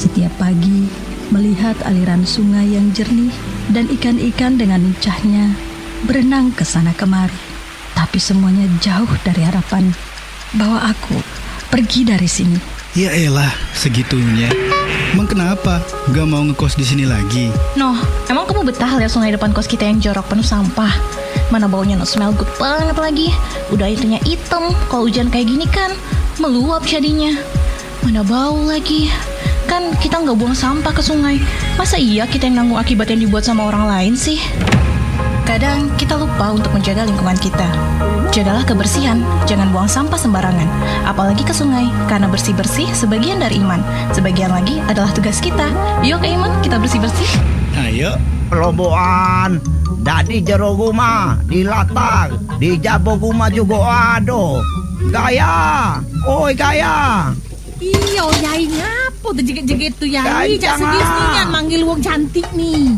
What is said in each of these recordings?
Setiap pagi, melihat aliran sungai yang jernih dan ikan-ikan dengan lincahnya berenang ke sana kemari. Tapi semuanya jauh dari harapan bahwa aku pergi dari sini. Ya elah, segitunya. Emang kenapa? Gak mau ngekos di sini lagi? Noh, emang kamu betah lihat sungai depan kos kita yang jorok penuh sampah? Mana baunya no smell good banget lagi. Udah airnya hitam, kalau hujan kayak gini kan meluap jadinya. Mana bau lagi. Kan kita nggak buang sampah ke sungai. Masa iya kita yang nanggung akibat yang dibuat sama orang lain sih? Kadang kita lupa untuk menjaga lingkungan kita. Jagalah kebersihan, jangan buang sampah sembarangan. Apalagi ke sungai, karena bersih-bersih sebagian dari iman. Sebagian lagi adalah tugas kita. Yuk ke iman, kita bersih-bersih. Ayo. Pelomboan, dari jero guma, di latar, di jabo guma juga ada. Gaya, oi gaya. Iya, Yai ngapo tuh jeget-jeget tuh Yai. Cak Jangan. sedih nih manggil wong cantik nih.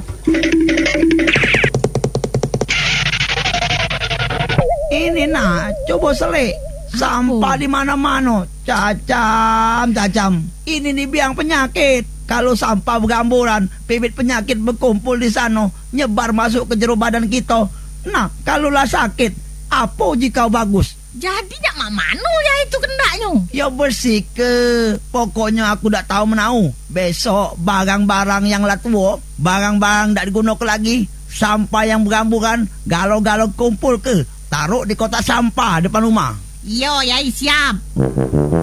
Ini nah, coba selik. Sampah di mana-mana, cacam. Ini nih biang penyakit. Kalau sampah bergamburan, bibit penyakit berkumpul di sana, nyebar masuk ke jero badan kita. Nah, kalau lah sakit, apa jika bagus? Jadi nak mak mano ya itu kendaknya. Ya bersih ke. Pokoknya aku tak tahu menau. Besok barang-barang yang lah tua, barang-barang tak digunakan lagi, sampah yang bergamburan, galau-galau kumpul ke. Taruh di kotak sampah depan rumah. Yo Yai siap.